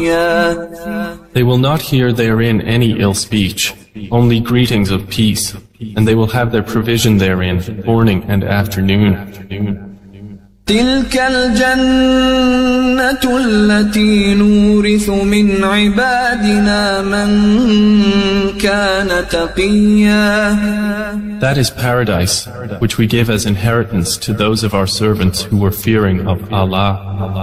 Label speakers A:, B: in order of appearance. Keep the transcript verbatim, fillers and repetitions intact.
A: They will not hear therein any ill speech, only greetings of peace, and they will have their provision therein morning and afternoon.
B: تلك الجنة التي نورث من عبادنا من كان تقيا.
A: That is paradise, which we give as inheritance to those of our servants who were fearing of Allah.